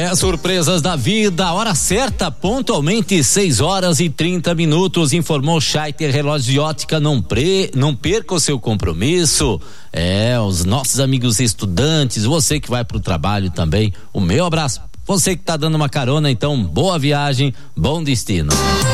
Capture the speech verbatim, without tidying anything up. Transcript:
É, surpresas da vida, hora certa, pontualmente seis horas e trinta minutos, informou Scheiter Relógio de Ótica, não, pre, não perca o seu compromisso. É, os nossos amigos estudantes, você que vai pro trabalho também, o meu abraço. Você que tá dando uma carona, então, boa viagem, bom destino.